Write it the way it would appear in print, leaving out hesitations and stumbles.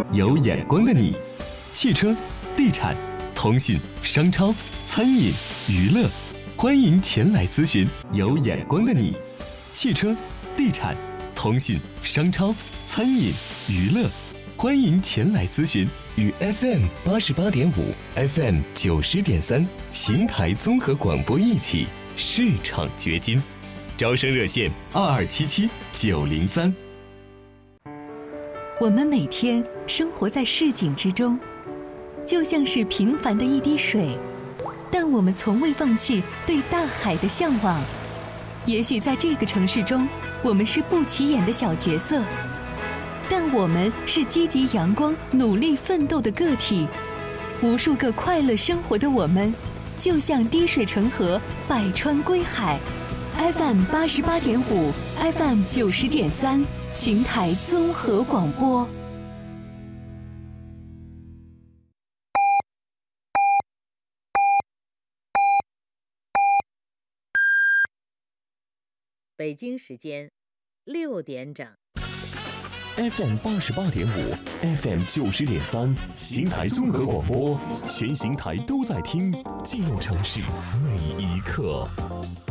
有眼光的你。汽车、地产、通信、商超、餐饮、娱乐，欢迎前来咨询有眼光的你。汽车、地产、通信、商超、餐饮、娱乐，欢迎前来咨询。与 FM88.5、FM90.3邢台综合广播一起市场掘金，招生热线2277-903。 我们每天生活在市井之中，就像是平凡的一滴水，但我们从未放弃对大海的向往。也许在这个城市中，我们是不起眼的小角色，但我们是积极阳光、努力奋斗的个体。无数个快乐生活的我们，就像滴水成河，百川归海。FM88.5、FM90.3，邢台综合广播。 北京时间6点整。 FM88.5、FM90.3，邢台综合广播，全邢台都在听，记录城市每一刻。